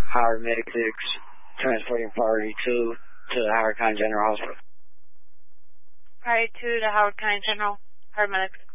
Howard Medic 6, transporting priority 2 to Howard County General Hospital. Priority 2 to Howard County General, Howard Medic